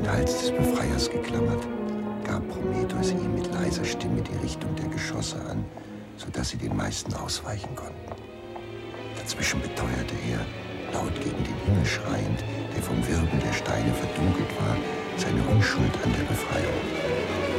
den Hals des Befreiers geklammert, gab Prometheus ihm mit leiser Stimme die Richtung der Geschosse an, sodass sie den meisten ausweichen konnten. Dazwischen beteuerte er, laut gegen den Himmel schreiend, der vom Wirbel der Steine verdunkelt war, seine Unschuld an der Befreiung.